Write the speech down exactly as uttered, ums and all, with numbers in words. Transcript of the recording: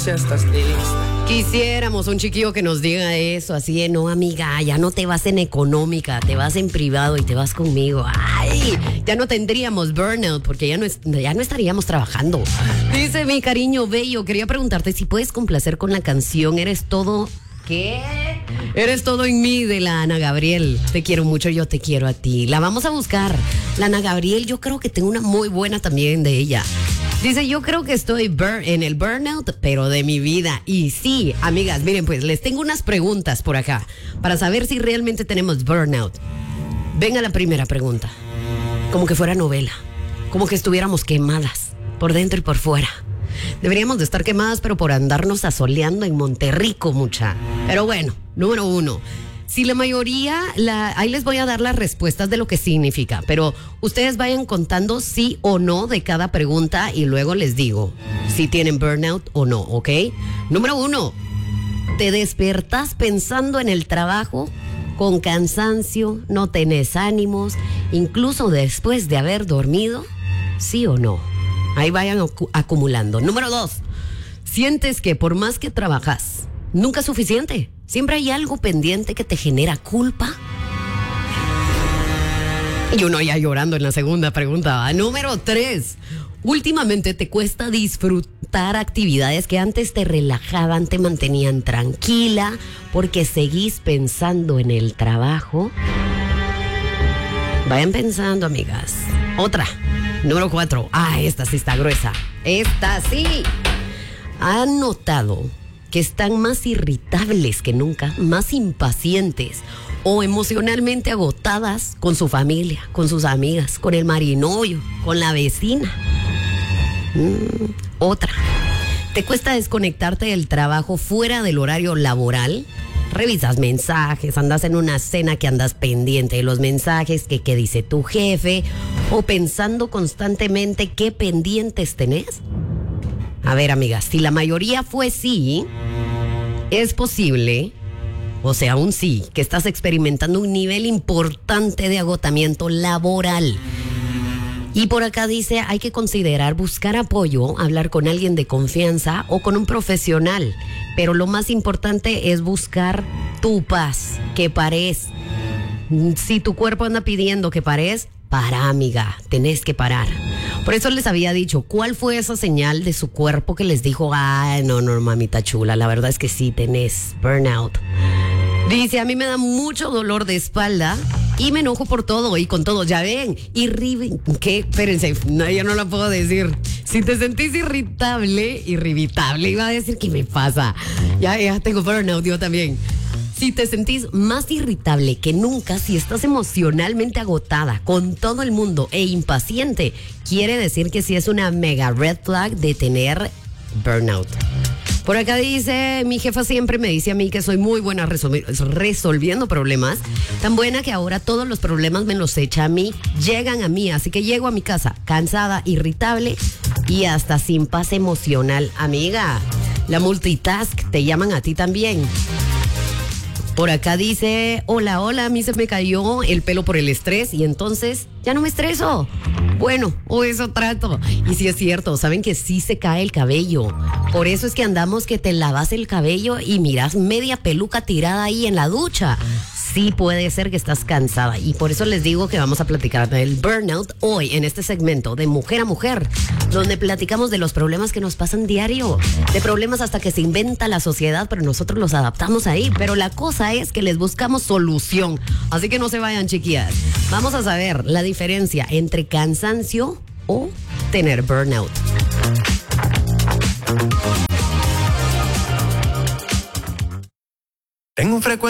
Ya estás lista. Quisiéramos un chiquillo que nos diga eso, así de no, amiga, ya no te vas en económica, te vas en privado y te vas conmigo. Ay, ya no tendríamos burnout porque ya no, es, ya no estaríamos trabajando. Dice mi cariño bello, quería preguntarte si puedes complacer con la canción Eres todo... ¿Qué? Eres todo en mí de la Ana Gabriel. Te quiero mucho, yo te quiero a ti. La vamos a buscar. La Ana Gabriel, yo creo que tengo una muy buena también de ella. Dice, yo creo que estoy bur- en el burnout, pero de mi vida. Y sí, amigas, miren, pues les tengo unas preguntas por acá para saber si realmente tenemos burnout. Venga la primera pregunta. Como que fuera novela. Como que estuviéramos quemadas, por dentro y por fuera. Deberíamos de estar quemadas, pero por andarnos asoleando en Monterrico, mucha. Pero bueno, número uno. Si la mayoría, la, ahí les voy a dar las respuestas de lo que significa, pero ustedes vayan contando sí o no de cada pregunta y luego les digo si tienen burnout o no, ¿ok? Número uno, ¿te despertás pensando en el trabajo con cansancio, no tenés ánimos, incluso después de haber dormido? ¿Sí o no? Ahí vayan acu- acumulando. Número dos, ¿sientes que por más que trabajas, nunca es suficiente? ¿Siempre hay algo pendiente que te genera culpa? Y uno ya llorando en la segunda pregunta. Número tres, últimamente te cuesta disfrutar actividades que antes te relajaban, te mantenían tranquila, porque seguís pensando en el trabajo. Vayan pensando, amigas. Otra, número cuatro. Ah, esta sí está gruesa. Esta sí. ¿Han notado que están más irritables que nunca, más impacientes o emocionalmente agotadas con su familia, con sus amigas, con el marinovio, con la vecina? Mm, otra. ¿Te cuesta desconectarte del trabajo fuera del horario laboral? Revisas mensajes, andas en una cena que andas pendiente de los mensajes, que qué dice tu jefe, o pensando constantemente qué pendientes tenés. A ver, amigas, si la mayoría fue sí, es posible, o sea, un sí, que estás experimentando un nivel importante de agotamiento laboral. Y por acá dice, hay que considerar buscar apoyo, hablar con alguien de confianza o con un profesional. Pero lo más importante es buscar tu paz, que pares. Si tu cuerpo anda pidiendo que pares, para, amiga, tenés que parar. Por eso les había dicho, ¿cuál fue esa señal de su cuerpo que les dijo, ay, no, no, mamita chula, la verdad es que sí tenés burnout? Dice, a mí me da mucho dolor de espalda y me enojo por todo y con todo, ya ven, irri... ¿Qué? Espérense, no, yo no lo puedo decir. Si te sentís irritable, irritable, iba a decir, ¿qué me pasa? Ya, ya tengo burnout yo también. Si te sentís más irritable que nunca, si estás emocionalmente agotada con todo el mundo e impaciente, quiere decir que sí es una mega red flag de tener burnout. Por acá dice, mi jefa siempre me dice a mí que soy muy buena resol- resolviendo problemas, tan buena que ahora todos los problemas me los echa a mí, llegan a mí, así que llego a mi casa cansada, irritable y hasta sin paz emocional. Amiga, la multitask, te llaman a ti también. Por acá dice, hola, hola, a mí se me cayó el pelo por el estrés y entonces ya no me estreso. Bueno, o eso trato. Y sí es cierto, saben que sí se cae el cabello. Por eso es que andamos que te lavas el cabello y miras media peluca tirada ahí en la ducha. Sí puede ser que estás cansada y por eso les digo que vamos a platicar del burnout hoy en este segmento de Mujer a Mujer, donde platicamos de los problemas que nos pasan diario, de problemas hasta que se inventa la sociedad, pero nosotros los adaptamos ahí. Pero la cosa es que les buscamos solución, así que no se vayan, chiquillas. Vamos a saber la diferencia entre cansancio o tener burnout. Tengo un frecuente